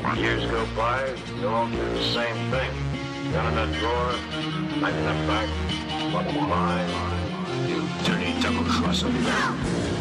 Years go by, you all do the same thing. Gun in that drawer, knife in that back, bottom line, you dirty double-crosser.